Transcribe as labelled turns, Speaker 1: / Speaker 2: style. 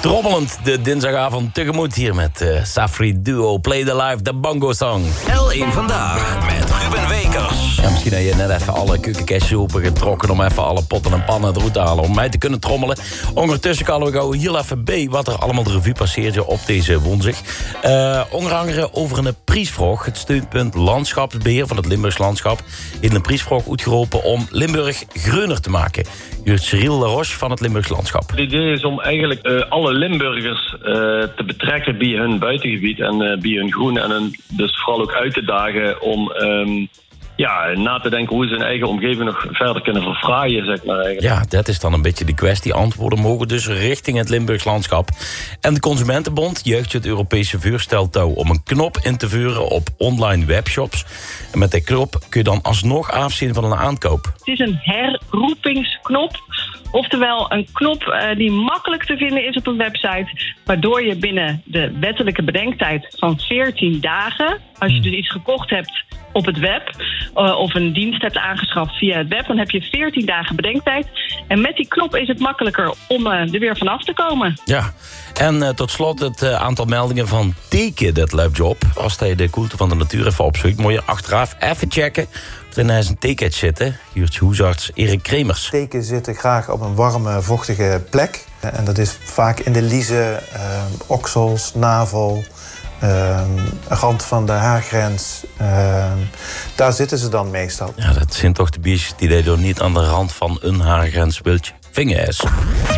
Speaker 1: trommelend de dinsdagavond tegemoet hier met Safri Duo Play the Live, de Bongo Song.
Speaker 2: L1 Vandaag met Ruben Wekers.
Speaker 1: Ja, misschien heb je net even alle keukenkastjes opengetrokken om even alle potten en pannen eruit te halen om mij te kunnen trommelen. Ondertussen kallen we gauw heel even bij wat er allemaal de revue passeert op deze woensdag. Onder andere over een prijsvraag. Het steunpunt landschapsbeheer van het Limburgs landschap heeft een prijsvraag uitgeroepen om Limburg groener te maken. Hier Cyril Laroche van het Limburgs landschap.
Speaker 3: Het idee is om eigenlijk alle Limburgers te betrekken bij hun buitengebied en bij hun groen. En dus vooral ook uit te dagen om na te denken hoe ze hun eigen omgeving nog verder kunnen verfraaien, zeg maar eigenlijk.
Speaker 1: Ja, dat is dan een beetje de kwestie. Antwoorden mogen dus richting het Limburgs landschap. En de Consumentenbond juicht het Europese voorstel om een knop in te vuren op online webshops. En met die knop kun je dan alsnog afzien van een aankoop.
Speaker 4: Het is een herroepingsknop. Oftewel een knop die makkelijk te vinden is op een website, waardoor je binnen de wettelijke bedenktijd van 14 dagen... als je dus iets gekocht hebt op het web of een dienst hebt aangeschaft via het web, dan heb je 14 dagen bedenktijd. En met die knop is het makkelijker om er weer vanaf te komen.
Speaker 1: Ja, en tot slot het aantal meldingen van teken dat labjob. Als je de koelte van de natuur even opzoekt, moet je achteraf even checken of er naast een teken zitten. Juurtje Hoezarts, Erik Kremers.
Speaker 5: Teken zitten graag op een warme, vochtige plek. En dat is vaak in de liezen, oksels, navel, rand van de haargrens. Daar zitten ze dan meestal.
Speaker 1: Ja, dat zijn toch de biertjes die je door niet aan de rand van een haargrens wilt vingen is.